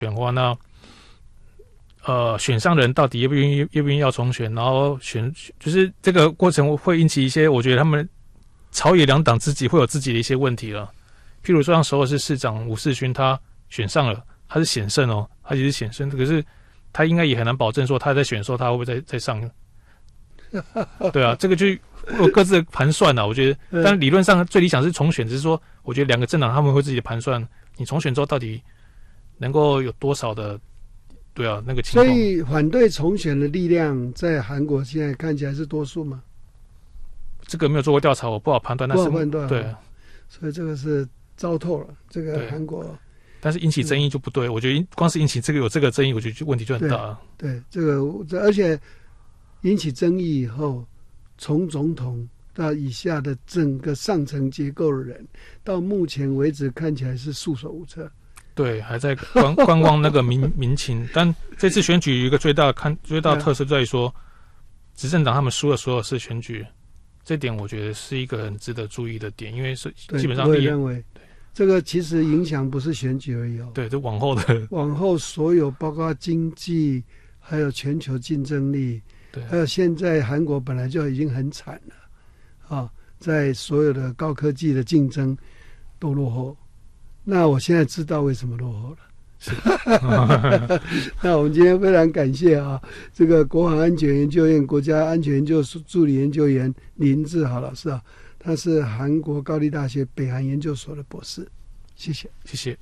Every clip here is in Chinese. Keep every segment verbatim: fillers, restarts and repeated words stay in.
选话，那呃选上人到底愿不愿意愿不愿意要重选，然后选就是这个过程会引起一些，我觉得他们朝野两党自己会有自己的一些问题了。譬如说像首尔市市长吴世勋，他选上了，他是险胜哦，他其实险胜，可是他应该也很难保证说他在选的时候他会不会再再上。对啊，这个就有各自的盘算啊，我觉得，但理论上最理想是重选，只是说我觉得两个政党他们会自己的盘算，你重选之后到底能够有多少的，对啊，那个情况。 所以反对重选的力量在韩国现在看起来是多数吗？ 这个没有做过调查，我不好判断。但是不好判断， 对， 所以这个是糟透了。这个韩国， 但是引起争议就不对，我觉得光是引起这个有这个争议，我觉得问题就很大了。 对，对这个而且引起争议以后，从总统到以下的整个上层结构的人，到目前为止看起来是束手无策。 对，还在观观望那个民民情。但这次选举有一个最大的看最大的特色在于说，执政党他们输了所有次选举，这点我觉得是一个很值得注意的点，因为是基本上我也认为这个其实影响不是选举而已哦， 对，这往后的往后所有包括经济，还有全球竞争力， 对， 还有现在韩国本来就已经很惨了啊，在所有的高科技的竞争都落后。那我现在知道为什么落后了。是那我们今天非常感谢啊，这个国防安全研究院国家安全研究所助理研究员林志豪老师啊，他是韩国高丽大学北韩研究所的博士。谢谢， 谢谢。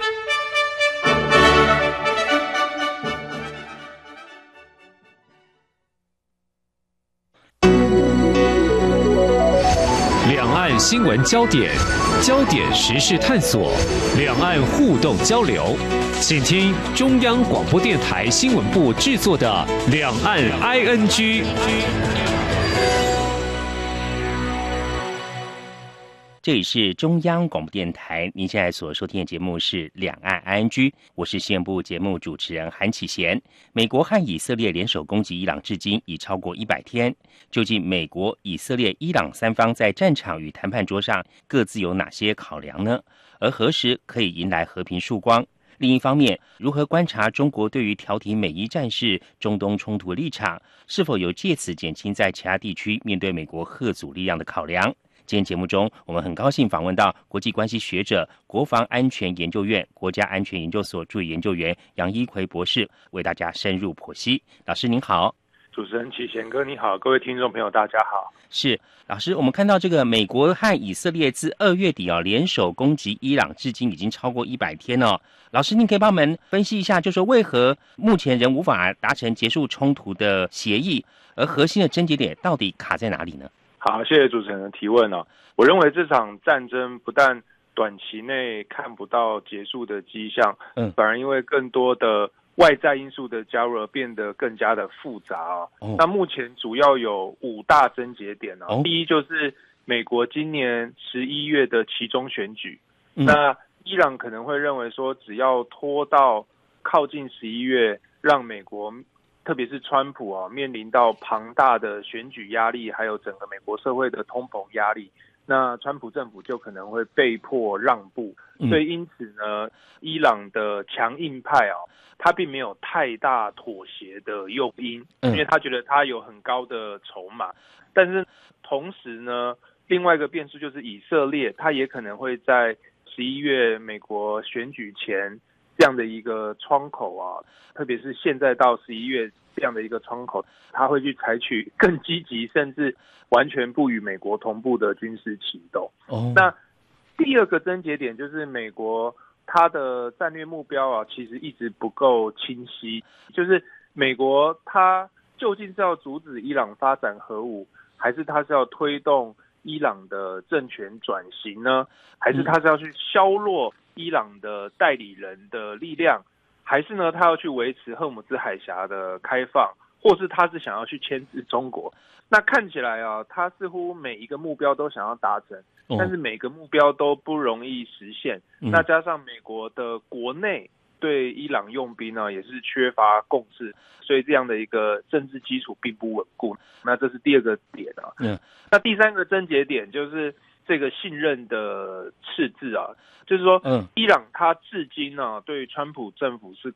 两岸新闻焦点，焦点时事探索，两岸互动交流，请听中央广播电台新闻部制作的《两岸 I N G》。 这里是中央广播电台，您现在所收听的节目是《两岸 I N G》，我是新闻部节目主持人韩启贤。美国和以色列联手攻击伊朗，至今已超过一百天。究竟美国、以色列、伊朗三方在战场与谈判桌上各自有哪些考量呢？而何时可以迎来和平曙光？另一方面，如何观察中国对于调停美伊战事、中东冲突的立场，是否有借此减轻在其他地区面对美国嚇阻力量的考量？今天节目中，我们很高兴访问到国际关系学者、国防安全研究院国家安全研究所助理研究员杨一奎博士，为大家深入剖析。老师您好。 主持人启贤哥你好，各位听众朋友大家好。 是老师，我们看到这个美国和以色列自二月底啊联手攻击伊朗，至今已经超过一百天了。老师，您可以帮我们分析一下，就是说为何目前仍无法达成结束冲突的协议，而核心的症结点到底卡在哪里呢？ 好，谢谢主持人的提问哦。我认为这场战争不但短期内看不到结束的迹象，嗯，反而因为更多的外在因素的加入而变得更加的复杂哦。哦那目前主要有五大症结点哦。哦第一就是美国今年十一月的期中选举，嗯、那伊朗可能会认为说，只要拖到靠近十一月，让美国特别是川普啊，面临到庞大的选举压力，还有整个美国社会的通膨压力，那川普政府就可能会被迫让步。嗯、所以因此呢，伊朗的强硬派啊，他并没有太大妥协的诱因，因为他觉得他有很高的筹码。但是同时呢，另外一个变数就是以色列，他也可能会在十一月美国选举前这样的一个窗口啊，特别是现在到十一月这样的一个窗口，他会去采取更积极，甚至完全不与美国同步的军事启动。哦，那第二个症结点就是美国它的战略目标啊，其实一直不够清晰。就是美国它究竟是要阻止伊朗发展核武，还是它是要推动伊朗的政权转型呢？还是它是要去削弱伊朗的代理人的力量，还是呢，他要去维持荷姆兹海峡的开放，或是他是想要去牵制中国？那看起来啊，他似乎每一个目标都想要达成，但是每个目标都不容易实现。嗯、那加上美国的国内对伊朗用兵呢，也是缺乏共识，所以这样的一个政治基础并不稳固。那这是第二个点啊。嗯，那第三个症结点就是， 这个信任的赤字啊，就是说，嗯，伊朗它至今呢、啊、对川普政府是